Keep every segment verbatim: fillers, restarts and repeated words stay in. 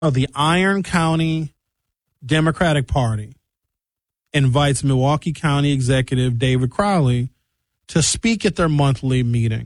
of the Iron County Democratic Party invites Milwaukee County Executive David Crowley to speak at their monthly meeting.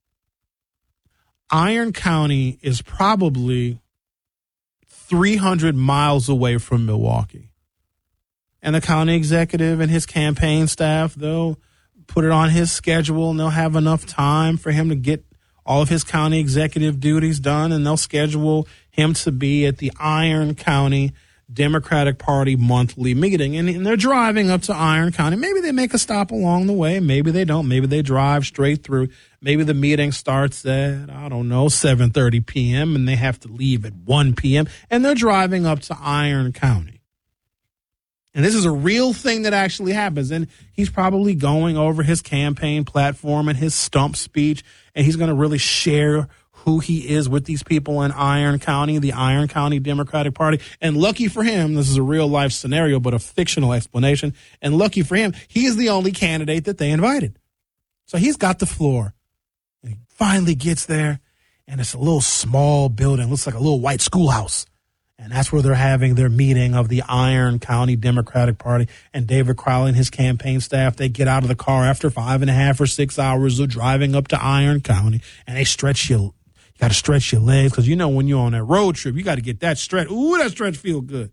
Iron County is probably three hundred miles away from Milwaukee. And the county executive and his campaign staff, they'll put it on his schedule and they'll have enough time for him to get all of his county executive duties done, and they'll schedule him to be at the Iron County Democratic Party monthly meeting. And, and they're driving up to Iron County. Maybe they make a stop along the way. Maybe they don't. Maybe they drive straight through. Maybe the meeting starts at, I don't know, seven thirty p.m. and they have to leave at one p.m. And they're driving up to Iron County. And this is a real thing that actually happens. And he's probably going over his campaign platform and his stump speech, and he's going to really share who he is with these people in Iron County, the Iron County Democratic Party. And lucky for him, this is a real life scenario, but a fictional explanation. And lucky for him, he is the only candidate that they invited. So he's got the floor. And he finally gets there, and it's a little small building. Looks like a little white schoolhouse. And that's where they're having their meeting of the Iron County Democratic Party. And David Crowley and his campaign staff, they get out of the car after five and a half or six hours of driving up to Iron County, and they stretch your, you got to stretch your legs, because you know when you're on that road trip, you got to get that stretch. Ooh, that stretch feel good.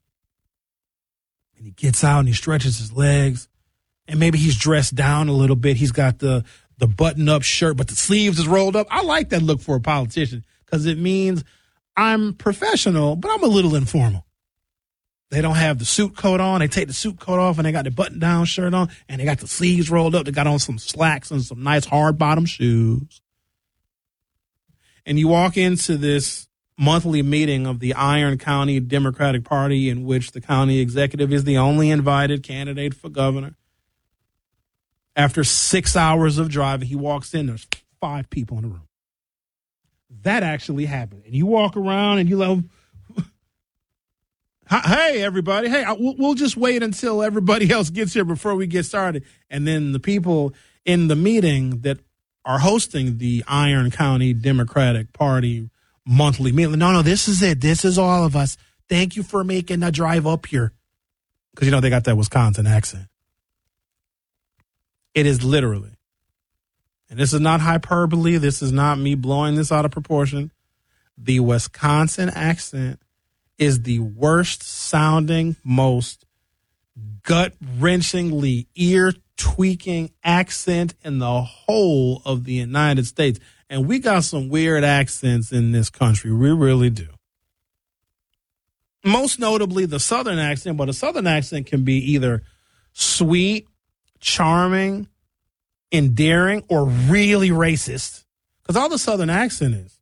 And he gets out and he stretches his legs, and maybe he's dressed down a little bit. He's got the, the button-up shirt, but the sleeves is rolled up. I like that look for a politician, because it means I'm professional, but I'm a little informal. They don't have the suit coat on. They take the suit coat off, and they got the button-down shirt on, and they got the sleeves rolled up. They got on some slacks and some nice hard-bottom shoes. And you walk into this monthly meeting of the Iron County Democratic Party, in which the county executive is the only invited candidate for governor. After six hours of driving, he walks in. There's five people in the room. That actually happened. And you walk around and you like, hey, everybody. Hey, we'll, we'll just wait until everybody else gets here before we get started. And then the people in the meeting that are hosting the Iron County Democratic Party monthly meeting, no, no, this is it. This is all of us. Thank you for making the drive up here. Because, you know, they got that Wisconsin accent. It is literally. And this is not hyperbole. This is not me blowing this out of proportion. The Wisconsin accent is the worst sounding, most gut-wrenchingly ear-tweaking accent in the whole of the United States. And we got some weird accents in this country. We really do. Most notably the Southern accent, but a Southern accent can be either sweet, charming, endearing, or really racist. Because all the Southern accent is,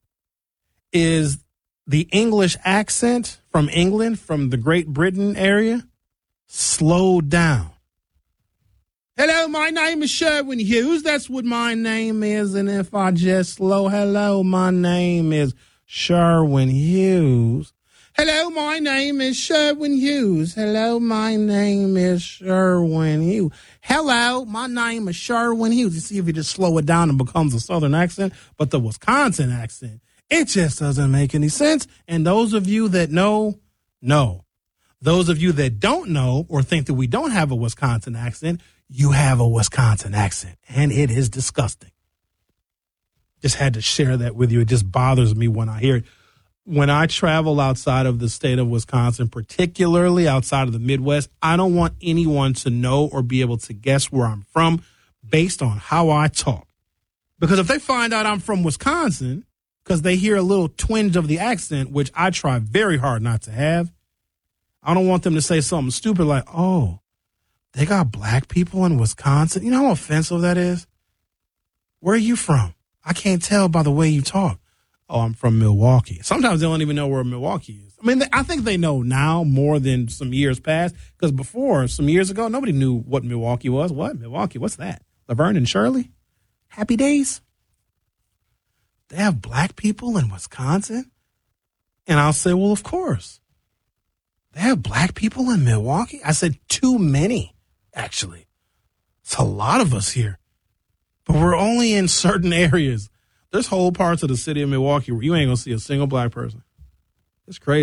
is the English accent from England, from the Great Britain area, slowed down. Hello, my name is Sherwin Hughes. That's what my name is. And if I just slow, hello, my name is Sherwin Hughes. Hello, my name is Sherwin Hughes. Hello, my name is Sherwin Hughes. Hello, my name is Sherwin Hughes. You see if you just slow it down and becomes a Southern accent, but the Wisconsin accent, it just doesn't make any sense. And those of you that know, know. Those of you that don't know or think that we don't have a Wisconsin accent, you have a Wisconsin accent, and it is disgusting. Just had to share that with you. It just bothers me when I hear it. When I travel outside of the state of Wisconsin, particularly outside of the Midwest, I don't want anyone to know or be able to guess where I'm from based on how I talk. Because if they find out I'm from Wisconsin, because they hear a little twinge of the accent, which I try very hard not to have, I don't want them to say something stupid like, oh, they got black people in Wisconsin. You know how offensive that is? Where are you from? I can't tell by the way you talk. Oh, I'm from Milwaukee. Sometimes they don't even know where Milwaukee is. I mean, they, I think they know now more than some years past, because before, some years ago, nobody knew what Milwaukee was. What? Milwaukee? What's that? Laverne and Shirley? Happy Days? They have black people in Wisconsin? And I'll say, well, of course. They have black people in Milwaukee? I said, too many, actually. It's a lot of us here. But we're only in certain areas. There's whole parts of the city of Milwaukee where you ain't going to see a single black person. It's crazy.